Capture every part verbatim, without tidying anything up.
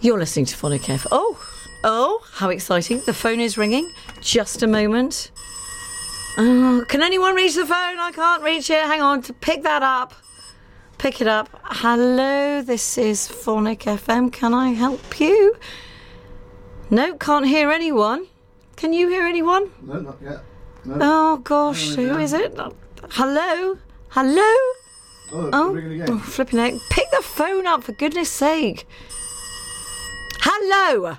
You're listening to Phonic F. Oh, oh, how exciting. The phone is ringing. Just a moment. Oh, can anyone reach the phone? I can't reach it. Hang on, to pick that up. Pick it up. Hello, this is Phonic F M. Can I help you? No, can't hear anyone. Can you hear anyone? No, not yet. No. Oh, gosh, No, who no. is it? Hello? Hello? Oh, Oh, ringing again. oh, flipping heck. Pick the phone up, for goodness sake. Hello?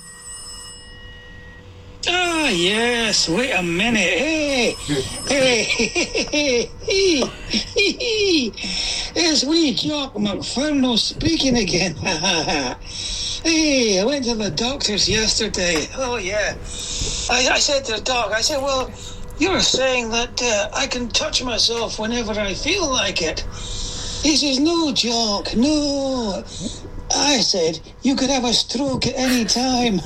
Ah, yes, wait a minute. Hey, hey, hey, hey, hey, it's wee Jock McFerno speaking again. Hey, I went to the doctor's yesterday. Oh, yeah. I, I said to the doc, I said, well, you're saying that uh, I can touch myself whenever I feel like it. He says, no, Jock, no. I said, you could have a stroke at any time.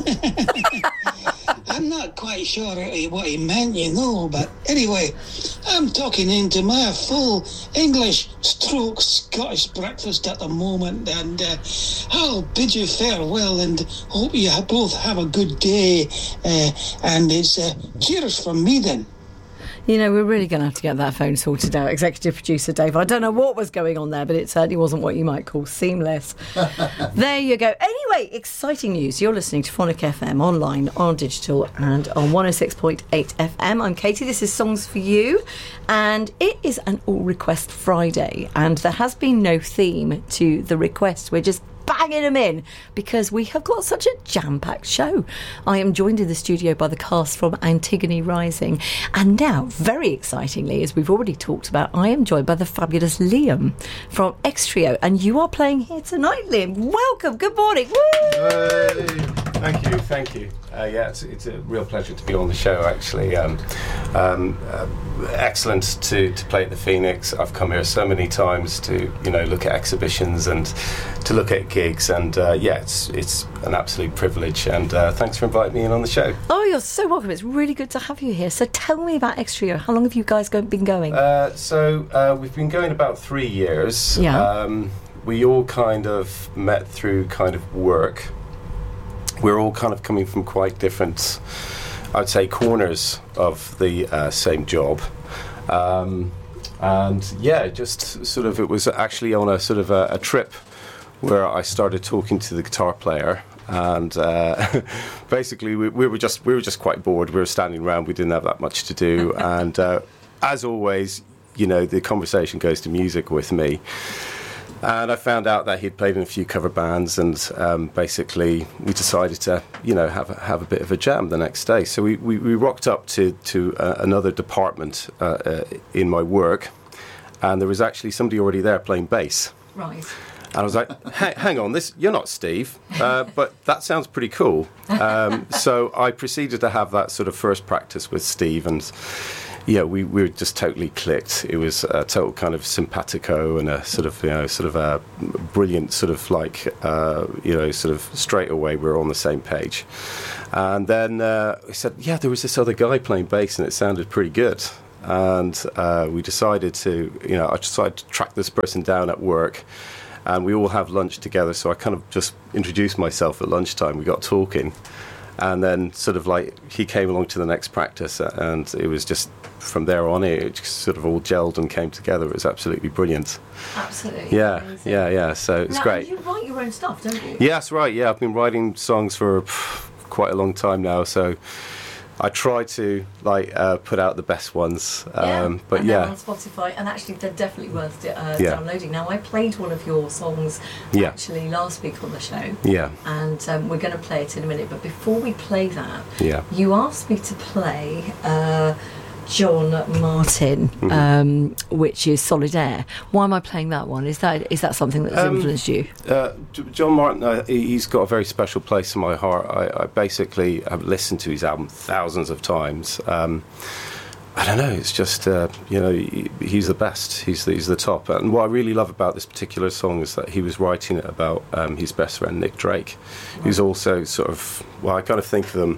I'm not quite sure what he meant, you know, but anyway, I'm talking into my full English stroke Scottish breakfast at the moment, and uh, I'll bid you farewell and hope you both have a good day, uh, and it's uh, cheers from me then. You know, we're really going to have to get that phone sorted out. Executive producer Dave, I don't know what was going on there, but it certainly wasn't what you might call seamless. There you go. Anyway, exciting news. You're listening to Phonic F M online, on digital, and on one oh six point eight F M. I'm Katie. This is Songs for You, and it is an All Request Friday, and there has been no theme to the request. We're just banging them in because we have got such a jam-packed show. I am joined in the studio by the cast from Antigone Rising, and now, very excitingly, as we've already talked about, I am joined by the fabulous Liam from X Trio, and you are playing here tonight, Liam. Welcome, good morning. Woo! Hey. Thank you, thank you. Uh, yeah, it's, it's a real pleasure to be on the show, actually. Um, um, uh, excellent to, to play at the Phoenix. I've come here so many times to, you know, look at exhibitions and to look at gigs, and uh, yeah, it's it's an absolute privilege, and uh, thanks for inviting me in on the show. Oh, you're so welcome. It's really good to have you here. So tell me about X Trio. How long have you guys go- been going? Uh, so uh, we've been going about three years. Yeah. Um, we all kind of met through kind of work. We're all kind of coming from quite different, I'd say, corners of the uh, same job. Um, and yeah, just sort of, it was actually on a sort of a, a trip where I started talking to the guitar player, and uh, basically we, we were just we were just quite bored. We were standing around, we didn't have that much to do, and uh, as always, you know, the conversation goes to music with me. And I found out that he'd played in a few cover bands, and um, basically we decided to, you know, have a, have a bit of a jam the next day. So we, we, we rocked up to, to uh, another department uh, uh, in my work, and there was actually somebody already there playing bass. Right. And I was like, hang, hang on, this you're not Steve, uh, but that sounds pretty cool. Um, so I proceeded to have that sort of first practice with Steve, and yeah, we, we were just totally clicked. It was a total kind of simpatico and a sort of, you know, sort of a brilliant sort of like, uh, you know, sort of straight away we were on the same page. And then uh, he said, yeah, there was this other guy playing bass and it sounded pretty good. And uh, we decided to, you know, I decided to track this person down at work, and we all have lunch together. So I kind of just introduced myself at lunchtime. We got talking. And then sort of like he came along to the next practice, and it was just from there on it just sort of all gelled and came together. It was absolutely brilliant. Absolutely. Yeah, amazing. yeah, yeah. So it's now, great. You write your own stuff, don't you? Yeah, that's right. Yeah, I've been writing songs for pff, quite a long time now. So I try to like uh, put out the best ones. Um, Yeah, but and yeah, they're on Spotify, and actually they're definitely worth uh, Yeah. downloading. Now, I played one of your songs Yeah. actually last week on the show, yeah, and um, we're going to play it in a minute. But before we play that, yeah. you asked me to play uh, John Martin, Mm-hmm. um, which is Solidaire. Why am I playing that one? Is that is that something that's Um, influenced you? Uh, J- John Martin, uh, he- he's got a very special place in my heart. I, I basically have listened to his album thousands of times. Um, I don't know, it's just, uh, you know, he, he's the best, he's the, he's the top. And what I really love about this particular song is that he was writing it about um, his best friend, Nick Drake, who's also sort of, well, I kind of think of them,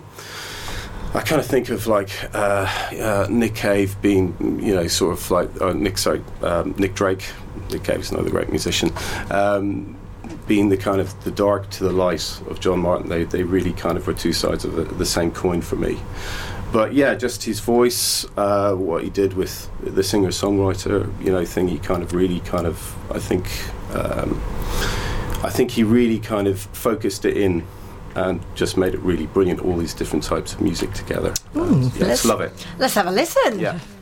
I kind of think of like uh, uh, Nick Cave being, you know, sort of like, uh, Nick, sorry, um, Nick Drake, Nick Cave is another great musician, um, being the kind of the dark to the light of John Martin, they, they really kind of were two sides of the, the same coin for me. But yeah, just his voice, uh, what he did with the singer-songwriter, you know, thing, he kind of really kind of, I think, um, I think he really kind of focused it in and just made it really brilliant, all these different types of music together. Ooh, And, yeah, let's- just love it. Let's have a listen. Yeah.